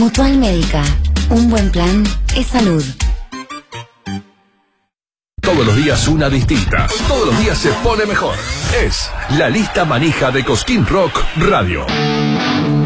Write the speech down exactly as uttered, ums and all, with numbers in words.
Mutual Médica. Un buen plan es salud. Todos los días una distinta. Todos los días se pone mejor. Es la lista manija de Cosquín Rock Radio.